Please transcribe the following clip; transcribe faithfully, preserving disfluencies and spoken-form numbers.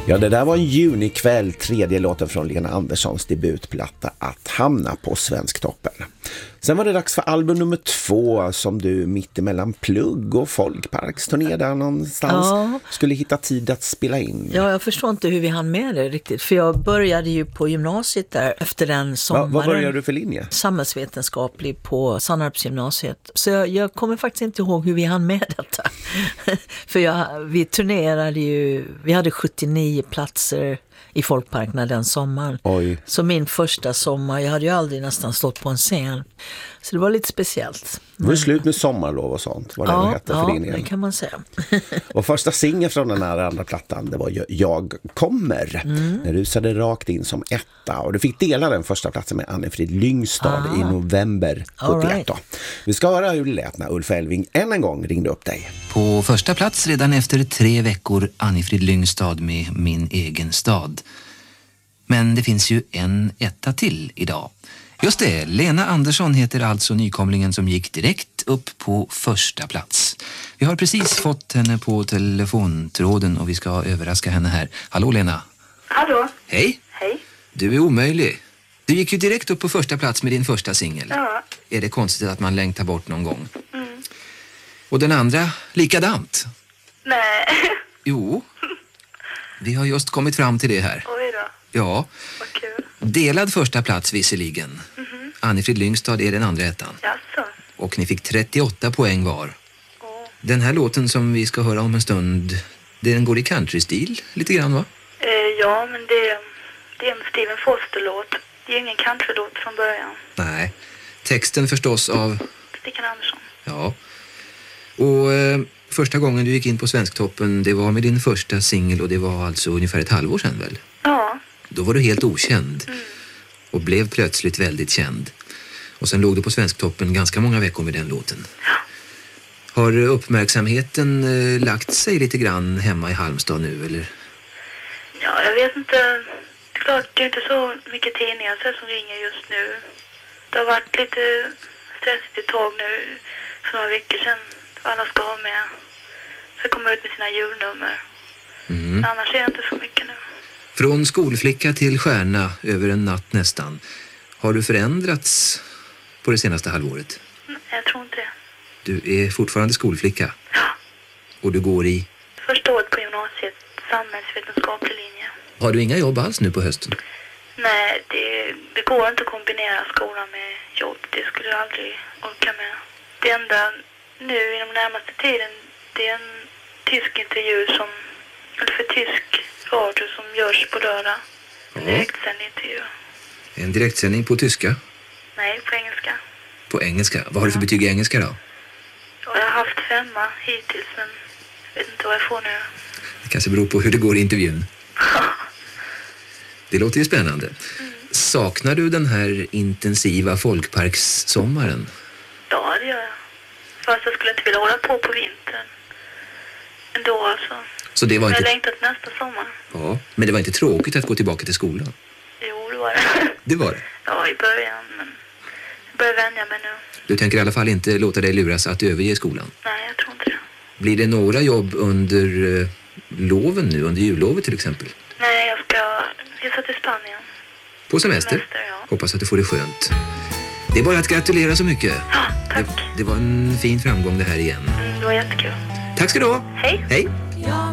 Ja, det där var en junikväll, tredje låten från Lena Anderssons debutplatta Att hamna på Svensktoppen. Sen var det dags för album nummer två som du mitt emellan plugg och folkparksturné där någonstans ja. skulle hitta tid att spela in. Ja, jag förstår inte hur vi hann med det riktigt. För jag började ju på gymnasiet där efter den sommaren. Va, vad började du för linje? Samhällsvetenskaplig på Sannarpsgymnasiet. Så jag, jag kommer faktiskt inte ihåg hur vi hann med detta. För jag, vi turnerade ju, vi hade sjuttionio platser i folkparkerna den sommaren. Oj. Så min första sommar, jag hade ju aldrig nästan stått på en scen. Så det var lite speciellt. Det var slut med sommarlov och sånt, vad det ja, nu hette för ja, din igen. Det kan man säga. Och första singeln från den här andra plattan, det var ju Jag kommer. Mm. När du rusade rakt in som etta. Och du fick dela den första platsen med Anne-Frid Lyngstad ah. i november sjuttioett. Right. Vi ska höra hur det lät när Ulf Elving än en gång ringde upp dig. På första plats redan efter tre veckor Anne-Frid Lyngstad med Min egen stad. Men det finns ju en etta till idag. Just det, Lena Andersson heter alltså nykomlingen som gick direkt upp på första plats. Vi har precis fått henne på telefontråden och vi ska överraska henne här. Hallå Lena. Hallå. Hej. Hej. Du är omöjlig. Du gick ju direkt upp på första plats med din första singel. Ja. Är det konstigt att man längtar bort någon gång? Mm. Och den andra, likadant. Nej. Jo. Vi har just kommit fram till det här. Oj då. Ja. Vad kul. Delad första plats visserligen. Mm-hmm. Anne-Frid Lyngstad är den andra ettan. Jaså. Och ni fick trettioåtta poäng var. Oh. Den här låten som vi ska höra om en stund, den går i countrystil lite grann va? Eh, ja, men det, det är en Stephen Foster-låt. Det är ingen countrylåt från början. Nej. Texten förstås av... Stickan Andersson. Ja. Och eh, första gången du gick in på Svensktoppen, det var med din första singel och det var alltså ungefär ett halvår sedan väl? Ja. Då var du helt okänd mm. och blev plötsligt väldigt känd. Och sen låg du på Svensktoppen ganska många veckor med den låten. Ja. Har uppmärksamheten eh, lagt sig lite grann hemma i Halmstad nu, eller? Ja, jag vet inte. Det är klart, det är inte så mycket tidningar så som ringer just nu. Det har varit lite stressigt ett tag nu, för några veckor sedan. Alla ska ha med. Så kommer ut med sina julnummer. Mm. Annars är det inte så mycket nu. Från skolflicka till stjärna över en natt nästan. Har du förändrats på det senaste halvåret? Nej, jag tror inte det. Du är fortfarande skolflicka? Ja. Och du går i? Första året på gymnasiet, samhällsvetenskaplig linje. Har du inga jobb alls nu på hösten? Nej, det, det går inte att kombinera skolan med jobb. Det skulle jag aldrig orka med. Det enda nu inom närmaste tiden, det är en tysk intervju som, eller för tysk radio som görs på lördag. En ja. direktsänd intervju. En direktsändning på tyska? Nej, på engelska. På engelska? Vad har du för betyg i engelska då? Ja, jag har haft femma hittills, men jag vet inte vad jag får nu. Det kanske beror på hur det går i intervjun. Det låter ju spännande. Mm. Saknar du den här intensiva folkparkssommaren? Ja, det gör jag. Fast jag skulle inte vilja hålla på på vintern. Ändå alltså. Så det var inte... Jag längtat nästa sommar. Ja, men det var inte tråkigt att gå tillbaka till skolan? Jo, det var det. Det var det? Ja, i början, men jag börjar vänja mig nu. Du tänker i alla fall inte låta dig luras att överge skolan? Nej, jag tror inte det. Blir det några jobb under eh, loven nu, under jullovet till exempel? Nej, jag ska resa till Spanien. På semester? semester ja. Hoppas att du får det skönt. Det är bara att gratulera så mycket. Ja, tack. Det, det var en fin framgång det här igen. Mm, det var jättekul. Tack ska du ha. Hej. Hej. Jag